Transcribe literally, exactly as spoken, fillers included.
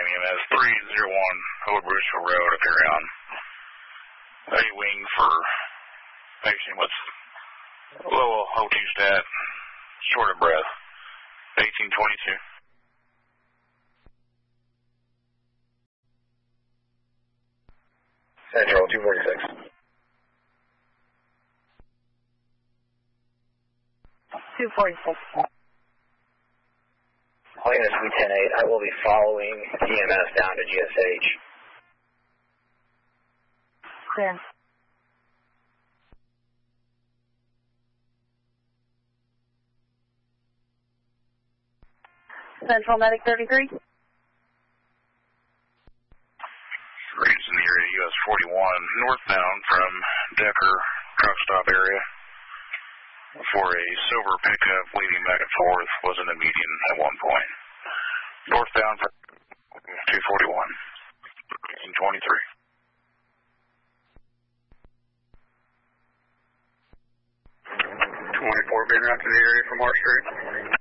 E M S three zero one, Old Bruceville Road, appear on A wing for patient with low O two stat, short of breath, eighteen twenty-two. Central two forty-six. two forty-six. All units V ten eight, I will be following E M S down to G S H. Clear. Central Medic thirty-three. Reads in the area U S forty-one, northbound from Decker truck stop area for a silver pickup leading back and forth, was in the median at one point. Northbound from two forty-one, eighteen twenty-three. twenty-four being routed to the area from Hart Street.